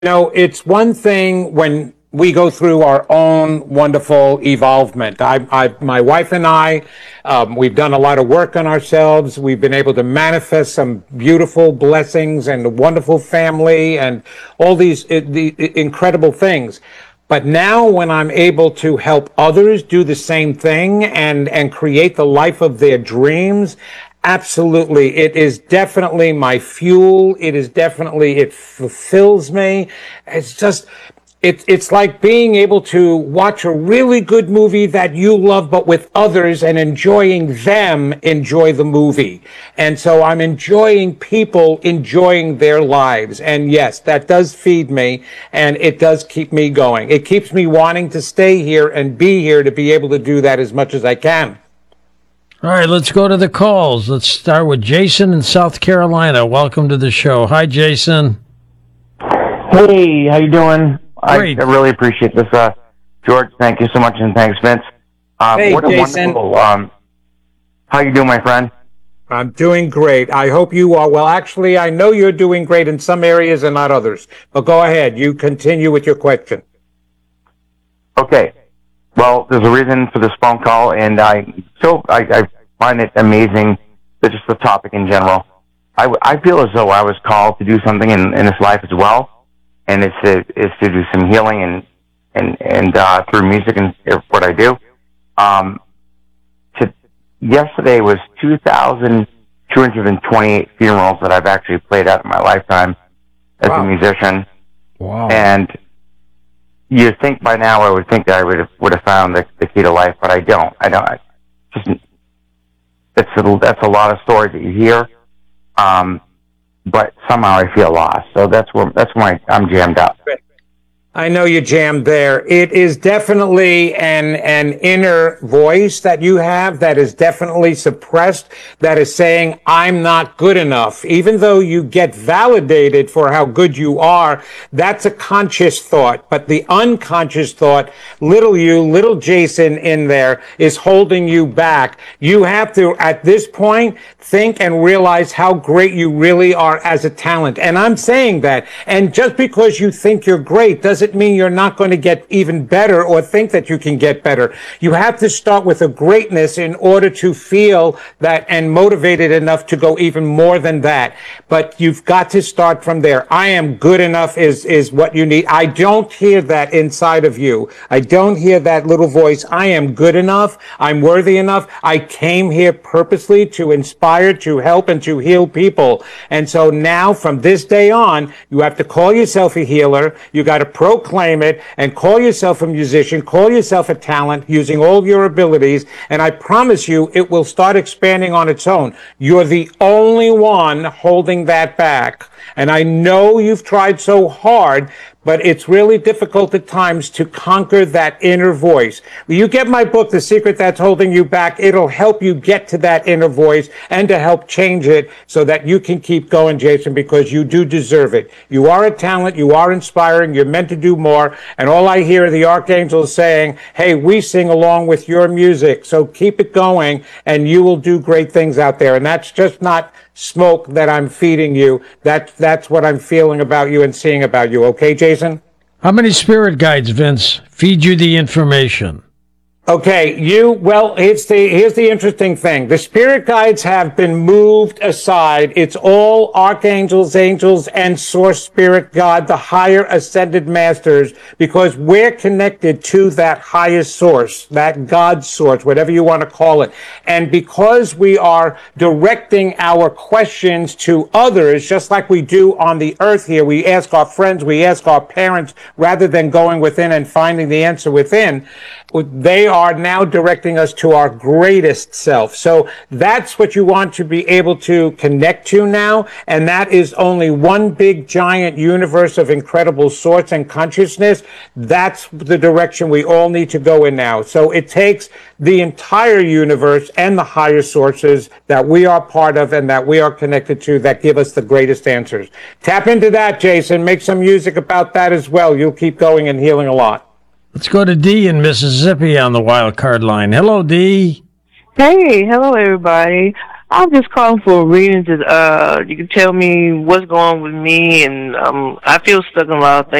It's one thing when we go through our own wonderful evolvement. My wife and I, we've done a lot of work on ourselves. We've been able to manifest some beautiful blessings and a wonderful family and all the incredible things. But now when I'm able to help others do the same thing and create the life of their dreams, absolutely. It is definitely my fuel. It fulfills me. It's just, it's like being able to watch a really good movie that you love, but with others and enjoying them enjoy the movie. And so I'm enjoying people enjoying their lives. And yes, that does feed me and it does keep me going. It keeps me wanting to stay here and be here to be able to do that as much as I can. All right, let's go to the calls. Let's start with Jason in South Carolina. Welcome to the show. Hi, Jason. Hey, how you doing? Great. I really appreciate this, George. Thank you so much, and thanks, Vince. Hey, what a Jason. wonderful. How you doing, my friend? I'm doing great. I hope you are. Well, actually, I know you're doing great in some areas and not others. But go ahead. You continue with your question. Okay. Well, there's a reason for this phone call, and I find it amazing that just the topic in general. I feel as though I was called to do something in this life as well, and it's to do some healing and through music and what I do. Yesterday was 2,228 funerals that I've actually played out in my lifetime as a musician. Wow. And you think by now I would think that I would have found the key to life, but I don't. That's a lot of stories that you hear, but somehow I feel lost. So that's why I'm jammed up. I know you jammed there. It is definitely an inner voice that you have that is definitely suppressed, that is saying, I'm not good enough. Even though you get validated for how good you are, that's a conscious thought. But the unconscious thought, little Jason in there, is holding you back. You have to, at this point, think and realize how great you really are as a talent. And I'm saying that. And just because you think you're great doesn't mean you're not going to get even better or think that you can get better. You have to start with a greatness in order to feel that and motivated enough to go even more than that. But you've got to start from there. I am good enough is what you need. I don't hear that inside of you. I don't hear that little voice. I am good enough. I'm worthy enough. I came here purposely to inspire, to help, and to heal people. And so now from this day on, you have to call yourself a healer. You got to proclaim it and call yourself a musician, call yourself a talent using all your abilities. And I promise you, it will start expanding on its own. You're the only one holding that back. And I know you've tried so hard, but it's really difficult at times to conquer that inner voice. When you get my book, The Secret That's Holding You Back, it'll help you get to that inner voice and to help change it so that you can keep going, Jason, because you do deserve it. You are a talent. You are inspiring. You're meant to do more. And all I hear are the archangels saying, hey, we sing along with your music. So keep it going and you will do great things out there. And that's just not smoke that I'm feeding you. That's what I'm feeling about you and seeing about you. Okay, Jason? How many spirit guides, Vince, feed you the information? Okay, here's the interesting thing. The spirit guides have been moved aside. It's all archangels, angels, and source spirit God, the higher ascended masters, because we're connected to that highest source, that God source, whatever you want to call it. And because we are directing our questions to others, just like we do on the earth here, we ask our friends, we ask our parents, rather than going within and finding the answer within, they are now directing us to our greatest self. So that's what you want to be able to connect to now. And that is only one big giant universe of incredible source and consciousness. That's the direction we all need to go in now. So it takes the entire universe and the higher sources that we are part of and that we are connected to that give us the greatest answers. Tap into that, Jason. Make some music about that as well. You'll keep going and healing a lot. Let's go to Dee in Mississippi on the wild card line. Hello, Dee. Hey, hello everybody. I'm just calling for a reading to, you can tell me what's going on with me, and I feel stuck in a lot of things.